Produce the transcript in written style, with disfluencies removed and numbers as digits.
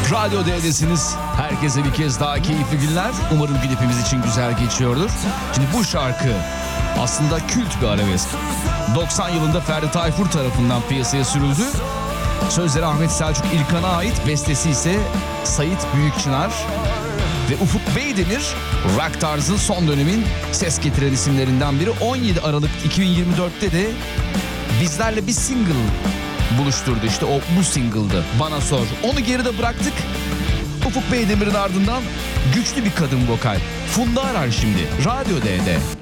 Radyo D'desiniz. Herkese bir kez daha keyifli günler. Umarım gün hepimiz için güzel geçiyordur. Şimdi bu şarkı aslında kült bir arabesk. 90 yılında Ferdi Tayfur tarafından piyasaya sürüldü. Sözleri Ahmet Selçuk İlkan'a ait, bestesi ise Sait Büyükçınar ve Ufuk Beydemir. Rock tarzı son dönemin ses getiren isimlerinden biri. 17 Aralık 2024'te de bizlerle bir single buluşturdu, işte o bu single'dı. Bana Sor. Onu geride bıraktık. Ufuk Beydemir'in ardından güçlü bir kadın vokal. Funda Arar şimdi Radyo D'de.